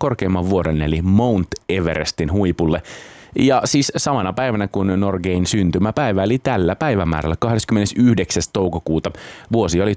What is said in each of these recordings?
korkeimman vuoren eli Mount Everestin huipulle. Ja siis samana päivänä kuin Norgein syntymäpäivä, eli tällä päivämäärällä 29. toukokuuta vuosi oli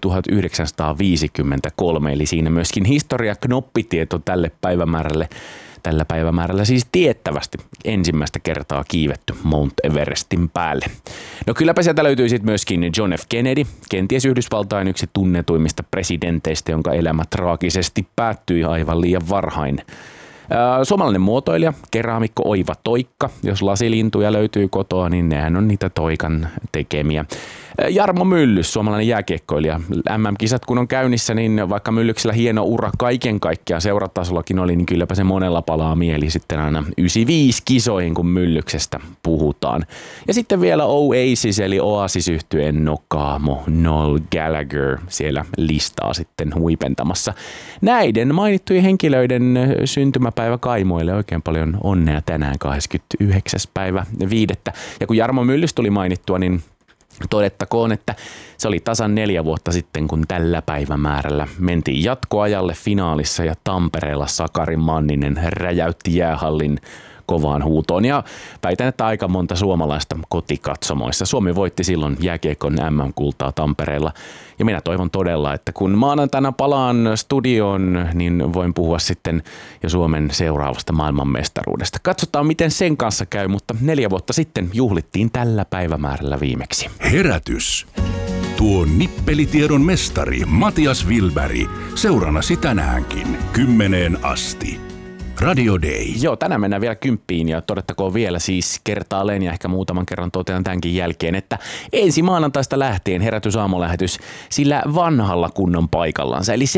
1953, eli siinä myöskin historia-knoppitieto tälle päivämäärälle. Tällä päivämäärällä siis tiettävästi ensimmäistä kertaa kiivetty Mount Everestin päälle. No kylläpä sieltä löytyy sitten myöskin John F. Kennedy, kenties Yhdysvaltain yksi tunnetuimmista presidenteistä, jonka elämä traagisesti päättyi aivan liian varhain. Suomalainen muotoilija, keraamikko Oiva Toikka. Jos lasilintuja löytyy kotoa, niin nehän on niitä Toikan tekemiä. Jarmo Myllys, suomalainen jääkiekkoilija. MM-kisat kun on käynnissä, niin vaikka Myllyksellä hieno ura kaiken kaikkiaan seuratasollakin oli, niin kylläpä se monella palaa mieli sitten aina 95 kisoihin, kun Myllyksestä puhutaan. Ja sitten vielä Oasis eli Oasis-yhtyeen Nokamo Noel Gallagher siellä listaa sitten huipentamassa. Näiden mainittujen henkilöiden syntymäpäivä Kaimoille oikein paljon onnea tänään 29. päivä 5. Ja kun Jarmo Myllys tuli mainittua, niin todettakoon, että se oli tasan 4 vuotta sitten, kun tällä päivämäärällä mentiin jatkoajalle finaalissa ja Tampereella Sakari Manninen räjäytti jäähallin kovaan huutoon. Ja väitän, että aika monta suomalaista kotikatsomoissa. Suomi voitti silloin jääkiekon MM-kultaa Tampereella. Ja minä toivon todella, että kun maanantaina palaan studioon, niin voin puhua sitten jo Suomen seuraavasta maailmanmestaruudesta. Katsotaan, miten sen kanssa käy, mutta 4 vuotta sitten juhlittiin tällä päivämäärällä viimeksi. Herätys. Tuo nippelitiedon mestari Matias Wilberg seurannasi tänäänkin 10 asti. Radio Day. Joo, tänään mennään vielä 10 ja todettakoon vielä siis kertaalleen ja ehkä muutaman kerran totean tämänkin jälkeen, että ensi maanantaista lähtien herätysaamulähetys sillä vanhalla kunnon paikallansa, eli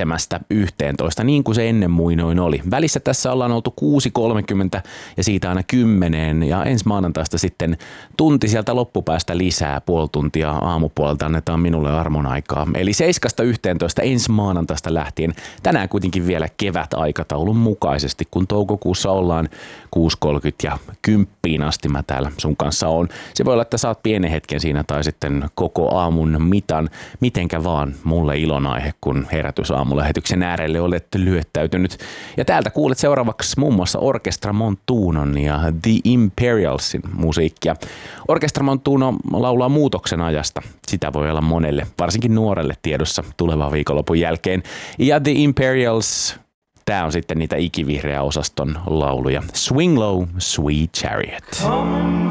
7-11, niin kuin se ennen muinoin oli. Välissä tässä ollaan oltu 6.30 ja siitä aina 10 ja ensi maanantaista sitten tunti sieltä loppupäästä lisää, puoli tuntia aamupuolelta annetaan minulle armon aikaa. Eli 7-11 ensi maanantaista lähtien, tänään kuitenkin vielä kevätaikataulun mukaisesti. Kun toukokuussa ollaan 6.30 ja 10 asti mä täällä sun kanssa on. Se voi olla, että saat pienen hetken siinä tai sitten koko aamun mitan. Mitenkä vaan mulle ilonaihe, kun herätysaamulähetyksen äärelle olet lyöttäytynyt. Ja täältä kuulet seuraavaksi muun muassa Orkestra Montunon ja The Imperialsin musiikkia. Orkestra Montuno laulaa muutoksen ajasta. Sitä voi olla monelle, varsinkin nuorelle tiedossa tulevan viikonlopun jälkeen. Ja The Imperials... Tää on sitten niitä ikivihreä osaston lauluja. Swing Low, Sweet Chariot.